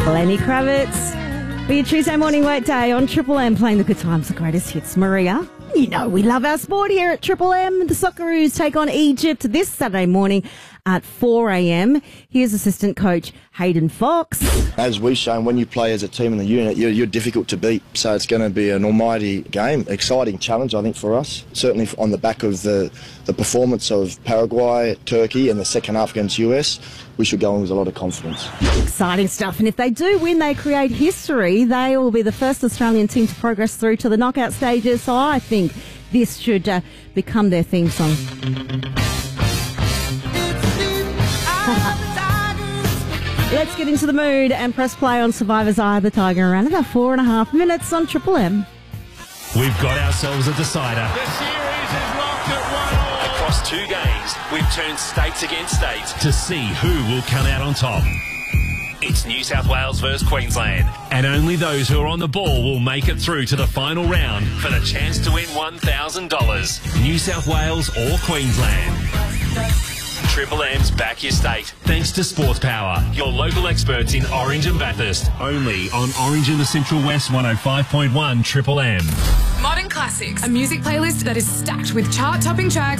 Lenny Kravitz for your Tuesday morning workday on Triple M, playing the good times, the greatest hits. Maria, you know we love our sport here at Triple M. The Socceroos take on Egypt this Saturday morning at 4 a.m. Here's assistant coach Hayden Fox. As we've shown, when you play as a team in the unit, you're difficult to beat. So it's going to be an almighty game. Exciting challenge, I think, for us. Certainly on the back of the performance of Paraguay, Turkey, and the second half against US, we should go in with a lot of confidence. Exciting stuff. And if they do win, they create history. They will be the first Australian team to progress through to the knockout stages. So I think this should become their theme song. Let's get into the mood and press play on Survivor's Eye of the Tiger around about 4.5 minutes on Triple M. We've got ourselves a decider. The series is locked at 1-1. Across 2 games, we've turned states against states to see who will come out on top. It's New South Wales versus Queensland, and only those who are on the ball will make it through to the final round for the chance to win $1,000. New South Wales or Queensland. Triple M's Back Your State, thanks to Sports Power, your local experts in Orange and Bathurst. Only on Orange in the Central West 105.1 Triple M. Modern Classics, a music playlist that is stacked with chart-topping tracks